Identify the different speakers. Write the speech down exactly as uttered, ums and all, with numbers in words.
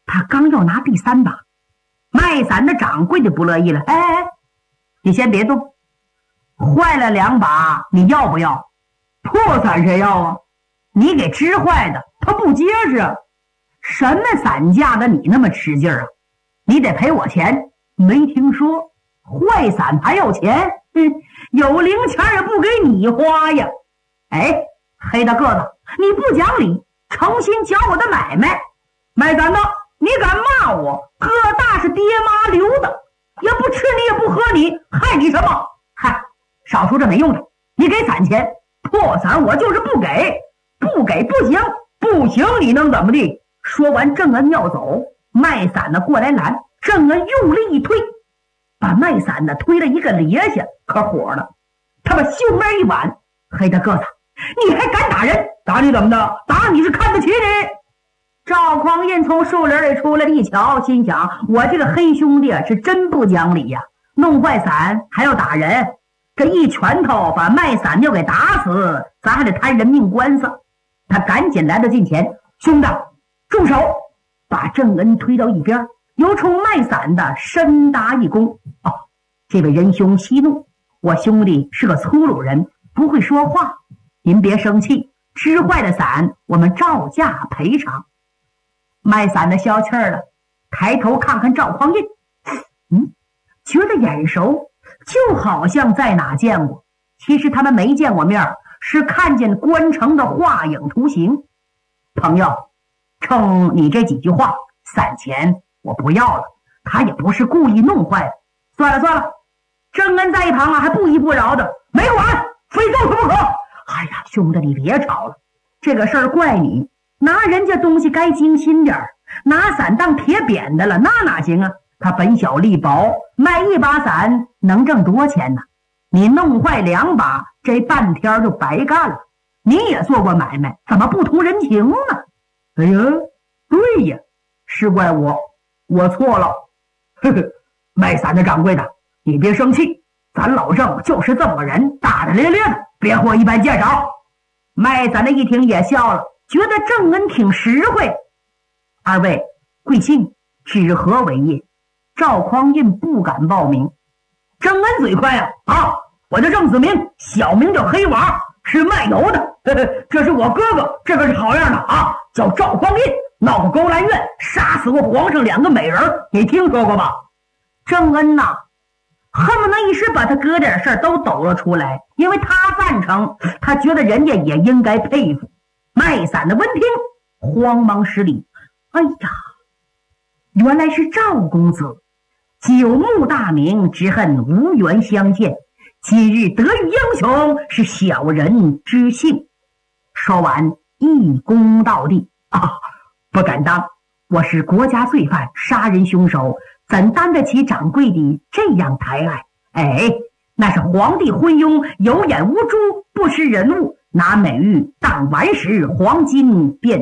Speaker 1: 他刚要拿第三把，卖伞的掌柜的不乐意了。哎哎，你先别动，坏了两把你要不要？破伞谁要啊？你给支坏的，它不结实啊。什么伞架的你那么吃劲儿啊？你得赔我钱。没听说坏伞还要钱？嗯，有零钱也不给你花呀。哎，黑大个子，你不讲理，诚心搅我的买卖。卖伞的，你敢骂我？个大是爹妈留的，也不吃你也不喝你，害你什么？嗨，少说这没用的，你给伞钱，破伞我就是不给，不给不行，不行你能怎么地？说完郑恩要走，卖伞的过来拦，郑恩用力一推，把卖伞的推了一个趔趄，可火了，他把袖面一挽，黑大个子，你还敢打人？打你怎么的？打你是看得起你。赵匡胤从树林里出来一瞧，心想我这个黑兄弟是真不讲理呀，弄坏伞还要打人，这一拳头把卖伞就给打死，咱还得谈人命官司。他赶紧来到近前，兄弟住手，把郑恩推到一边，又冲卖伞的深搭一躬。哦，这位仁兄息怒，我兄弟是个粗鲁人，不会说话，您别生气，支坏的伞我们照价赔偿。卖伞的消气儿了，抬头看看赵匡胤，嗯，觉得眼熟，就好像在哪见过。其实他们没见过面，是看见关城的画影图形。朋友，冲你这几句话，伞钱我不要了，他也不是故意弄坏的。算了算了，郑恩在一旁啊，还不依不饶的，没完，非揍他不可。哎呀，兄弟你别吵了，这个事儿怪你，拿人家东西该精心点儿，拿伞当铁扁的了，那哪行啊？他本小利薄，卖一把伞能挣多钱呢？你弄坏两把，这半天就白干了。你也做过买卖，怎么不通人情呢？哎呀，对呀，是怪我，我错了。呵呵，卖伞的掌柜的，你别生气，咱老郑就是这么个人，大大咧咧的，别和我一般见识。卖伞的一听也笑了，觉得郑恩挺实惠。二位贵姓，指何为业？赵匡胤不敢报名。郑恩嘴快呀、啊，啊，我叫郑子明，小名叫黑娃，是卖油的。呵呵，这是我哥哥，这个是好样的啊，叫赵匡胤，闹过勾栏院，杀死过皇上两个美人，你听说过吧？郑恩呐、啊，恨不能一时把他哥点事儿都抖了出来，因为他赞成，他觉得人家也应该佩服。卖伞的闻听，慌忙施礼。哎呀，原来是赵公子，久慕大名，只恨无缘相见，今日得遇英雄，是小人之幸。说完一躬到地。啊，不敢当，我是国家罪犯，杀人凶手，怎担得起掌柜的这样抬爱？哎，那是皇帝昏庸，有眼无珠，不识人物，拿美玉当顽石，黄金变